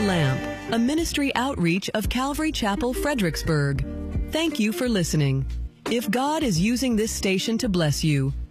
Lamp, a ministry outreach of Calvary Chapel, Fredericksburg. Thank you for listening. If God is using this station to bless you,